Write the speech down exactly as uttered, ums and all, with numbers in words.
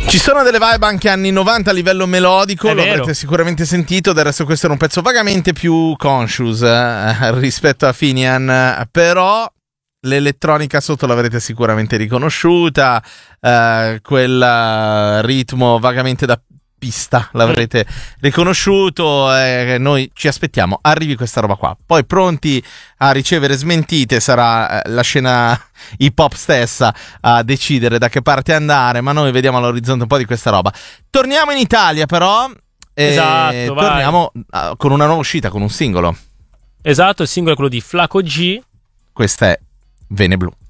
Ci sono delle vibe anche anni novanta a livello melodico, È lo vero. avrete sicuramente sentito, del resto questo era un pezzo vagamente più conscious eh, rispetto a Finian, eh, però l'elettronica sotto l'avrete sicuramente riconosciuta, eh, quel eh, ritmo vagamente da pista l'avrete riconosciuto, e noi ci aspettiamo arrivi questa roba qua. Poi pronti a ricevere smentite, sarà eh, la scena hip hop stessa a decidere da che parte andare, ma noi vediamo all'orizzonte un po' di questa roba. Torniamo in Italia però e Esatto, vai. torniamo uh, con una nuova uscita, con un singolo. Esatto, il singolo è quello di Flaco G. Questa è Vene Blu.